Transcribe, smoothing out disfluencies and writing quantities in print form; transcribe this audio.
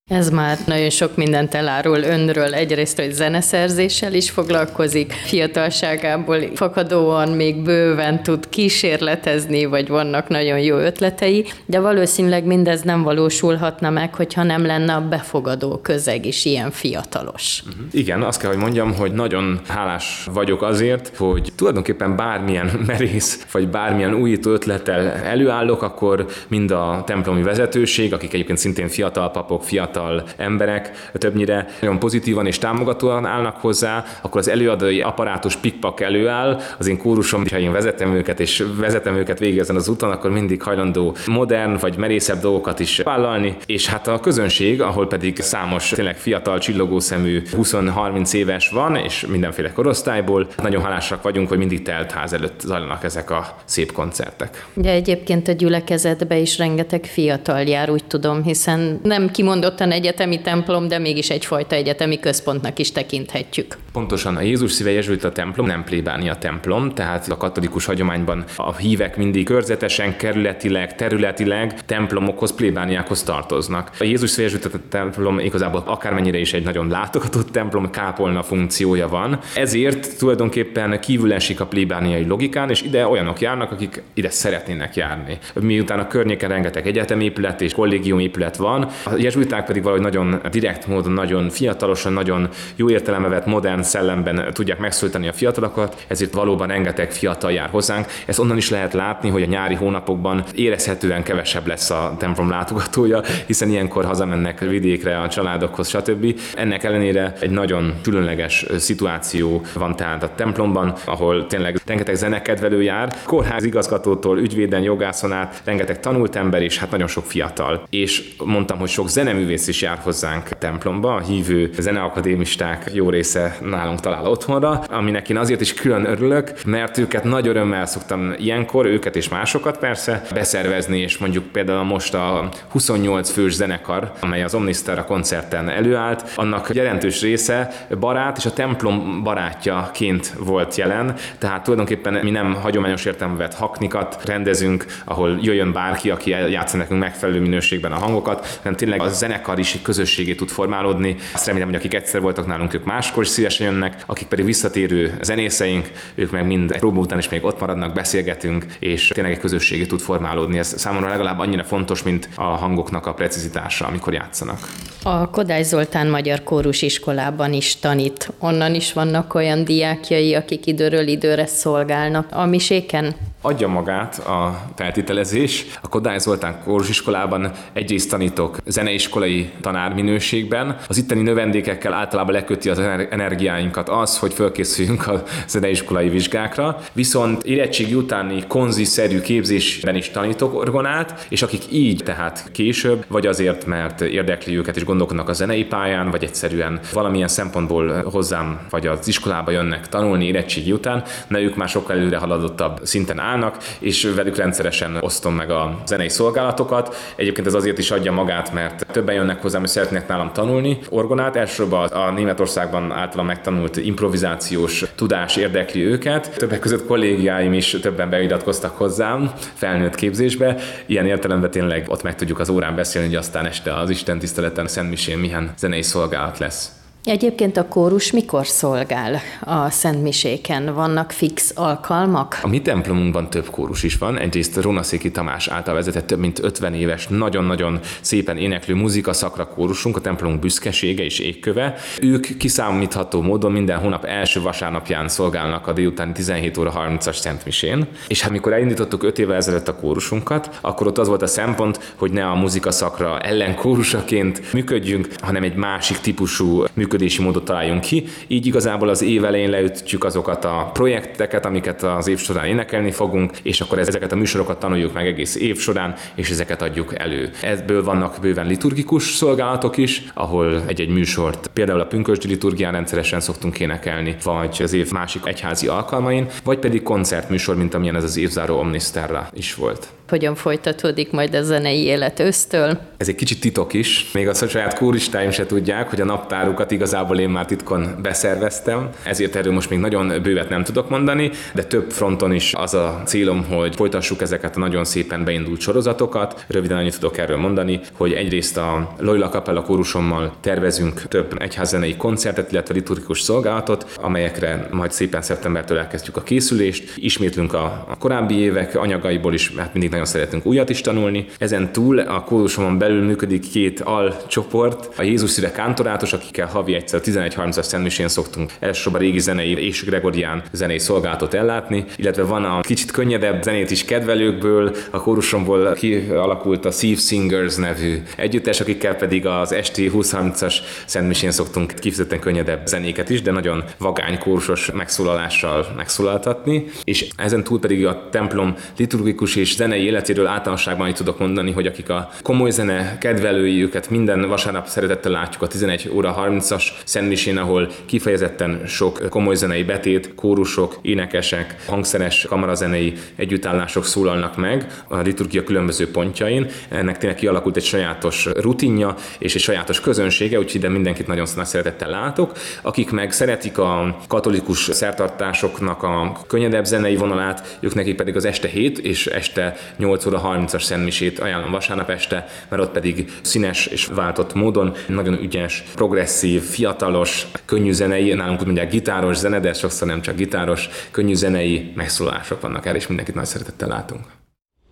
Ez már nagyon sok mindent elárul önről. Egyrészt, hogy zeneszerzéssel is foglalkozik, fiatalságából fakadóan még bőven tud kísérletezni, vagy vannak nagyon jó ötletei, de valószínűleg mindez nem valósulhatna meg, hogyha nem lenne a befogadó közeg is ilyen fiatalos. Igen, azt kell, hogy mondjam, hogy nagyon hálás vagyok azért, hogy tulajdonképpen bármilyen merész, vagy bármilyen újító ötlettel előállok, akkor mind a templomi vezetőség, akik egyébként szintén fiatal papok, fiatal emberek többnyire nagyon pozitívan és támogatóan állnak hozzá, akkor az előadói apparátus pikpak előáll, az én kórusom, ha én vezetem őket, és vezetem őket végig ezen az úton, akkor mindig hajlandó modern vagy merészebb dolgokat is vállalni, és hát a közönség, ahol pedig számos tényleg fiatal, csillogószemű, 20-30 éves van, és mindenféle korosztályból, nagyon hálásak vagyunk, hogy mindig telt ház előtt zajlanak ezek a szép koncertek. De egyébként a gyülekezetbe is rengeteg fiatal jár, úgy tudom, hiszen nem kimondottan egyetemi templom, de mégis egyfajta egyetemi központnak is tekinthetjük. Pontosan, a Jézus Szíve Jezsuita templom nem plébánia templom, tehát a katolikus hagyományban a hívek mindig körzetesen, területileg templomokhoz, plébániákhoz tartoznak. A Jézus Szíve Jezsuita templom igazából akármennyire is egy nagyon látogatott templom, kápolna funkciója van. Ezért tulajdonképpen kívül esik a plébániai logikán, és ide olyanok járnak, akik ide szeretnének járni. Miután a környéken rengeteg egyetemépület és kollégiumépület van, a jezsuiták pedig valahogy nagyon direkt módon, nagyon fiatalosan, nagyon jó értelembe vett modern szellemben tudják megszólítani a fiatalokat, ezért valóban rengeteg fiatal jár hozzánk. Ezt onnan is lehet látni, hogy a nyári hónapokban érezhetően kevesebb lesz a templom látogatója, hiszen ilyenkor hazamennek vidékre a családokhoz, stb. Ennek ellenére egy nagyon különleges szituáció van tehát a templomban, ahol tényleg rengeteg zenekedvelő jár, kórház igazgatótól, ügyvéden, jogászon át, rengeteg tanult ember és hát nagyon sok fiatal. És mondtam, hogy sok zeneművész is jár hozzánk templomba, a hívő zeneakadémisták jó része nálunk talál otthonra, aminek én azért is külön örülök, mert őket nagy örömmel szoktam ilyenkor, őket és másokat persze beszervezni, és mondjuk például most a 28 fős zenekar, amely az Omniszterra koncerten előállt, annak jelentős része barát és a templom barátjaként volt jelen, tehát tulajdonképpen mi nem hagyományos értelemben vett haknikat rendezünk, ahol jöjjön bárki, aki játssza nekünk megfelelő minőségben a hangokat, hanem tényleg a zenekar is közösségé tud formálódni. Azt remélem, hogy akik egyszer voltak nálunk, ők máskor is szívesen jönnek, akik pedig visszatérő zenészeink, ők meg mind próba után is még ott maradnak, beszélgetünk, és tényleg egy közösségé tud formálódni. Ez számomra legalább annyira fontos, mint a hangoknak a precizitása, amikor játszanak. A Kodály Zoltán Magyar Kórusiskolában is tanít. Onnan is vannak olyan diákjai, akik időről időre szolgálnak a miséken? Adja magát a feltételezés. A Kodály Zoltán Kórusiskolában egyrészt tanítok zeneiskolai tanárminőségben. Az itteni növendékekkel általában leköti az energiáinkat az, hogy fölkészüljünk a zeneiskolai vizsgákra. Viszont érettségi utáni konziszerű képzésben is tanítok orgonát, és akik így tehát később, vagy azért, mert érdekli őket és gondolkodnak a zenei pályán, vagy egyszerűen valamilyen szempontból hozzám vagy az iskolába jönnek tanulni érettségi után, na ők már sokkal előre haladottabb szinten állnak, és velük rendszeresen osztom meg a zenei szolgálatokat. Egyébként ez azért is adja magát, mert többen jönnek hozzám, és szeretnék nálam tanulni orgonát. Elsősorban a Németországban általam megtanult improvizációs tudás érdekli őket. Többek között kollégiáim is többen beiratkoztak hozzám felnőtt képzésbe. Ilyen értelemben tényleg ott meg tudjuk az órán beszélni, hogy aztán este az Isten tiszteleten, Szentmisén milyen zenei szolgálat lesz. Egyébként a kórus mikor szolgál a szentmiséken? Vannak fix alkalmak? A mi templomunkban több kórus is van. Egyrészt Rónaszéki Tamás által vezetett több mint 50 éves, nagyon-nagyon szépen éneklő muzikaszakra kórusunk, a templomunk büszkesége és égköve. Ők kiszámítható módon minden hónap első vasárnapján szolgálnak a délután 17 óra 30-as szentmisén. És hát mikor elindítottuk 5 évvel ezelőtt a kórusunkat, akkor ott az volt a szempont, hogy ne a muzikaszakra ellenkórusaként működjünk, hanem egy másik típusú működési módot találjunk ki. Így igazából az év elején leütjük azokat a projekteket, amiket az év során énekelni fogunk, és akkor ezeket a műsorokat tanuljuk meg egész év során, és ezeket adjuk elő. Ebből vannak bőven liturgikus szolgálatok is, ahol egy-egy műsort például a pünkösdi liturgián rendszeresen szoktunk énekelni, vagy az év másik egyházi alkalmain, vagy pedig koncertműsor, mint amilyen ez az évzáró Omniszterra is volt. Hogyan folytatódik majd a zenei élet ősztől? Ez egy kicsit titok is. Még a saját kóristáim se tudják, hogy a naptárukat igazából én már titkon beszerveztem, ezért erről most még nagyon bővet nem tudok mondani, de több fronton is az a célom, hogy folytassuk ezeket a nagyon szépen beindult sorozatokat. Röviden annyit tudok erről mondani, hogy egyrészt a Loyola Kapella kórusommal tervezünk több egyházzenei koncertet, illetve liturgikus szolgálatot, amelyekre majd szépen szeptembertől elkezdjük a készülést. Ismétlünk a korábbi évek anyagaiból is, mert mindig nagyon szeretünk újat is tanulni. Ezen túl a kórusomon belül működik 2 alcsoport, a Jézus Szíve Kántorátus, akikkel havi egyszer 11:30-as szentmisén szoktunk elsősorban régi zenei és gregorián zenei szolgálatot ellátni, illetve van a kicsit könnyedebb zenét is kedvelőkből, a kórusomból kialakult a Sea Singers nevű együttes, akikkel pedig az esti 20:30-as szentmisén szoktunk kifejezetten könnyedebb zenéket is, de nagyon vagány kórusos megszólalással megszólaltatni, és ezen túl pedig a templom liturgikus és zenei életéről általánosságban így tudok mondani, hogy akik a komoly zene kedvelői, őket minden vasárnap szeretettel látjuk a 11:30-as szentmisén, ahol kifejezetten sok komoly zenei betét, kórusok, énekesek, hangszeres, kamarazenei együttállások szólalnak meg a liturgia különböző pontjain. Ennek tényleg kialakult egy sajátos rutinja és egy sajátos közönsége, úgyhogy ide mindenkit nagyon nagy szeretettel látok. Akik meg szeretik a katolikus szertartásoknak a könnyedebb zenei vonalát, ők nekik pedig az este 7 és este 8:30-as szentmisét ajánlom vasárnap este, mert ott pedig színes és váltott módon nagyon ügyes, progresszív, fiatalos, könnyű zenei, nálunk úgy mondják gitáros zene, de sokszor nem csak gitáros, könnyű zenei megszólalások vannak el, és mindenkit nagy szeretettel látunk.